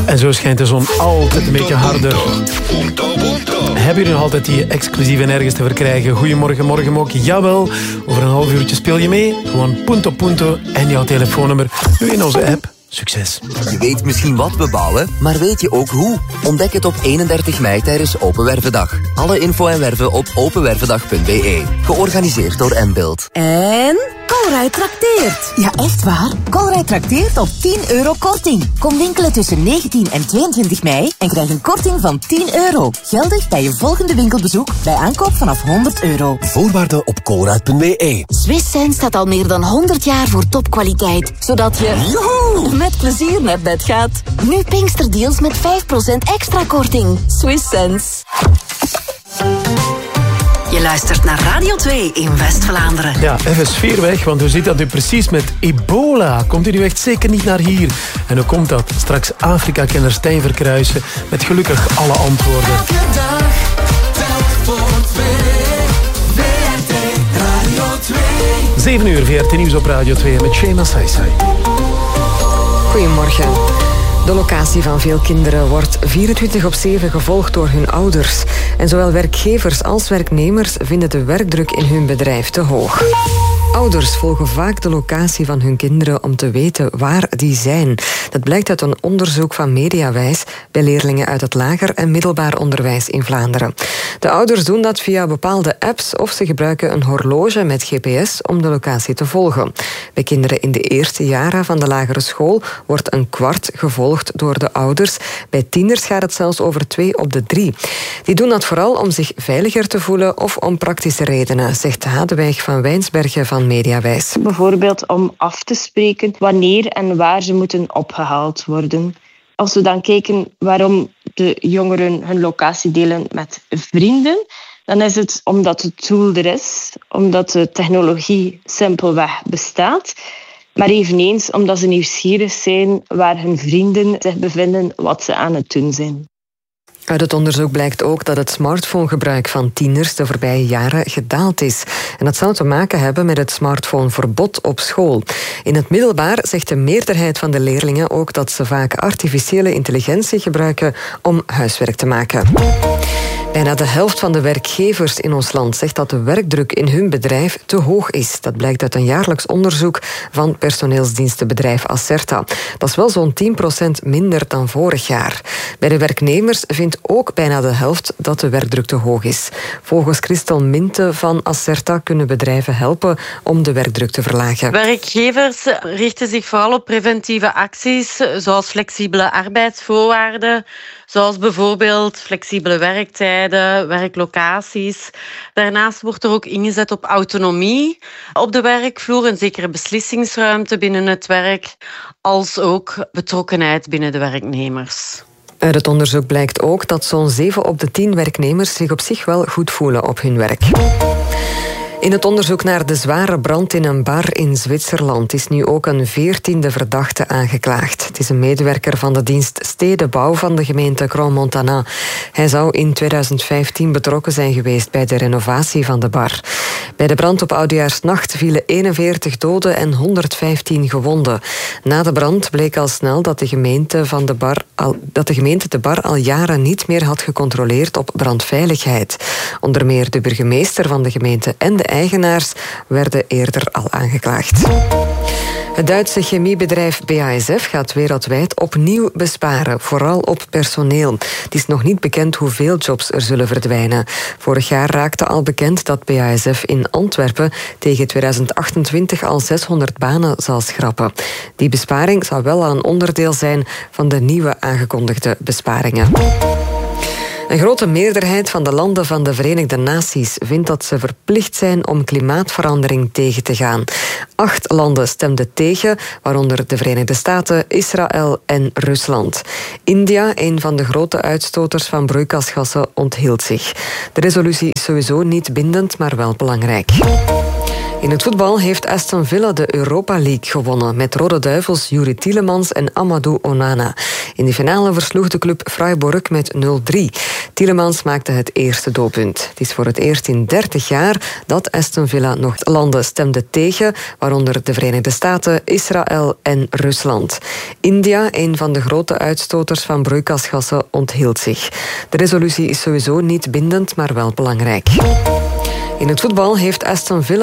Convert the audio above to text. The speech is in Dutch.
En zo schijnt de zon altijd een beetje harder. Hebben jullie nog altijd die exclusieve nergens te verkrijgen? Goedemorgen, morgen ook. Jawel, over een half uurtje speel je mee. Gewoon punto punto en jouw telefoonnummer. Nu in onze app. Succes. Je weet misschien wat we bouwen, maar weet je ook hoe? Ontdek het op 31 mei tijdens Open Wervendag. Alle info en werven op openwervendag.be. Georganiseerd door Mbuild. En Colruyt trakteert. Ja, echt waar. Colruyt trakteert op €10 korting. Kom winkelen tussen 19 en 22 mei en krijg een korting van €10. Geldig bij je volgende winkelbezoek bij aankoop vanaf €100. Voorwaarden op colruyt.be. Swiss Sense staat al meer dan 100 jaar voor topkwaliteit, zodat je met plezier naar bed gaat. Nu Pinksterdeals met 5% extra korting. Swiss Sense. Je luistert naar Radio 2 in West-Vlaanderen. Ja, even sfeer weg, want hoe zit dat nu precies met ebola? Komt u nu echt zeker niet naar hier? En hoe komt dat? Straks Afrika-kenner Stijn Verkruijsen met gelukkig alle antwoorden. Elke dag, telk voor twee. VRT Radio 2. 7 uur, VRT Nieuws op Radio 2 met Shema Saisai. Goedemorgen. De locatie van veel kinderen wordt 24/7 gevolgd door hun ouders. En zowel werkgevers als werknemers vinden de werkdruk in hun bedrijf te hoog. Ouders volgen vaak de locatie van hun kinderen om te weten waar die zijn. Dat blijkt uit een onderzoek van Mediawijs bij leerlingen uit het lager en middelbaar onderwijs in Vlaanderen. De ouders doen dat via bepaalde apps of ze gebruiken een horloge met GPS om de locatie te volgen. Bij kinderen in de eerste jaren van de lagere school wordt 1/4 gevolgd door de ouders. Bij tieners gaat het zelfs over 2 op de 3. Die doen dat vooral om zich veiliger te voelen of om praktische redenen, zegt Hadewijk van Wijnsbergen van Mediawijs. Bijvoorbeeld om af te spreken wanneer en waar ze moeten opgehaald worden. Als we dan kijken waarom de jongeren hun locatie delen met vrienden, dan is het omdat het tool er is, omdat de technologie simpelweg bestaat, maar eveneens omdat ze nieuwsgierig zijn waar hun vrienden zich bevinden, wat ze aan het doen zijn. Uit het onderzoek blijkt ook dat het smartphonegebruik van tieners de voorbije jaren gedaald is. En dat zou te maken hebben met het smartphoneverbod op school. In het middelbaar zegt de meerderheid van de leerlingen ook dat ze vaak artificiële intelligentie gebruiken om huiswerk te maken. Bijna de helft van de werkgevers in ons land zegt dat de werkdruk in hun bedrijf te hoog is. Dat blijkt uit een jaarlijks onderzoek van personeelsdienstenbedrijf Acerta. Dat is wel zo'n 10% minder dan vorig jaar. Bij de werknemers vindt ook bijna de helft dat de werkdruk te hoog is. Volgens Christel Minte van Acerta kunnen bedrijven helpen om de werkdruk te verlagen. Werkgevers richten zich vooral op preventieve acties, zoals flexibele arbeidsvoorwaarden, zoals bijvoorbeeld flexibele werktijden, werklocaties. Daarnaast wordt er ook ingezet op autonomie op de werkvloer, een zekere beslissingsruimte binnen het werk, als ook betrokkenheid binnen de werknemers. Uit het onderzoek blijkt ook dat zo'n 7 op de 10 werknemers zich op zich wel goed voelen op hun werk. In het onderzoek naar de zware brand in een bar in Zwitserland is nu ook een 14e verdachte aangeklaagd. Het is een medewerker van de dienst Stedenbouw van de gemeente Crans-Montana. Hij zou in 2015 betrokken zijn geweest bij de renovatie van de bar. Bij de brand op Oudejaarsnacht vielen 41 doden en 115 gewonden. Na de brand bleek al snel dat de gemeente de bar al jaren niet meer had gecontroleerd op brandveiligheid. Onder meer de burgemeester van de gemeente en de eigenaars werden eerder al aangeklaagd. Het Duitse chemiebedrijf BASF gaat wereldwijd opnieuw besparen, vooral op personeel. Het is nog niet bekend hoeveel jobs er zullen verdwijnen. Vorig jaar raakte al bekend dat BASF in Antwerpen tegen 2028 al 600 banen zal schrappen. Die besparing zou wel al een onderdeel zijn van de nieuwe aangekondigde besparingen. Een grote meerderheid van de landen van de Verenigde Naties vindt dat ze verplicht zijn om klimaatverandering tegen te gaan. 8 landen stemden tegen, waaronder de Verenigde Staten, Israël en Rusland. India, een van de grote uitstoters van broeikasgassen, onthield zich. De resolutie is sowieso niet bindend, maar wel belangrijk. In het voetbal heeft Aston Villa de Europa League gewonnen met Rode Duivels Yuri Tielemans en Amadou Onana. In de finale versloeg de club Freiburg met 0-3. Tielemans maakte het eerste doelpunt. Het is voor het eerst in 30 jaar dat Aston Villa nog landen stemde tegen, waaronder de Verenigde Staten, Israël en Rusland. India, een van de grote uitstoters van broeikasgassen, onthield zich. De resolutie is sowieso niet bindend, maar wel belangrijk. In het voetbal heeft Aston Villa